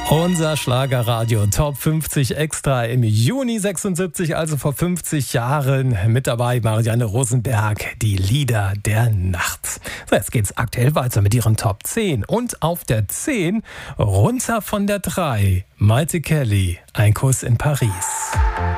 Unser Schlagerradio Top 50 Extra im Juni 76, also vor 50 Jahren. Mit dabei Marianne Rosenberg, die Lieder der Nacht. So, jetzt geht's aktuell weiter mit ihren Top 10. Und auf der 10, runter von der 3, Maite Kelly, Ein Kuss in Paris.